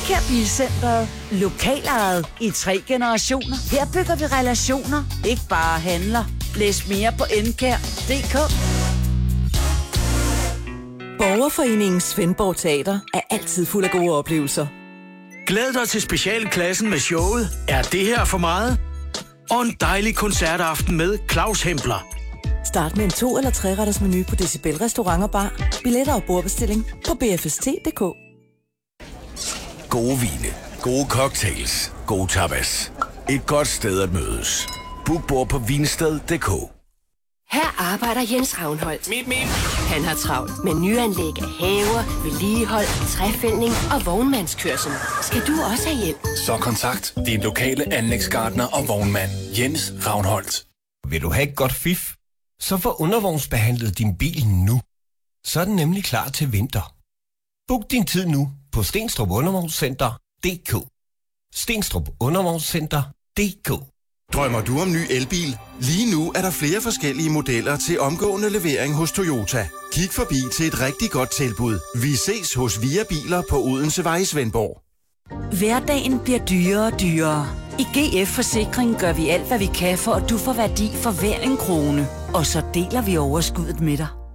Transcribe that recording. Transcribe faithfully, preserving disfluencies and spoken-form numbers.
Enkær Bilcentret. Lokalejet i tre generationer. Her bygger vi relationer, ikke bare handler. Læs mere på enkær punktum d k. Borgerforeningen Svendborg Teater er altid fuld af gode oplevelser. Glæd dig til specialklassen med showet Er det her for meget? Og en dejlig koncertaften med Claus Hempler. Start med en to- eller tre-retters menu på Decibel Restaurant og Bar. Billetter og bordbestilling på b f s t punktum d k. Gode vine, gode cocktails, gode tapas. Et godt sted at mødes. Book bord på vinsted punktum d k. Her arbejder Jens Ravnholdt. Mit, mit. Han har travlt med nyanlæg af haver, vedligehold, træfældning og vognmandskørsel. Skal du også have hjælp? Så kontakt din lokale anlægsgartner og vognmand, Jens Ravnholdt. Vil du have et godt fif? Så få undervognsbehandlet din bil nu. Så er den nemlig klar til vinter. Book din tid nu på Stenstrup Undervognscenter punktum d k. Stenstrup Undervognscenter punktum d k. Drømmer du om ny elbil? Lige nu er der flere forskellige modeller til omgående levering hos Toyota. Kig forbi til et rigtig godt tilbud. Vi ses hos Via Biler på Odensevej i Svendborg. Hverdagen bliver dyrere og dyrere. I G F Forsikring gør vi alt, hvad vi kan, for at du får værdi for hver en krone. Og så deler vi overskuddet med dig.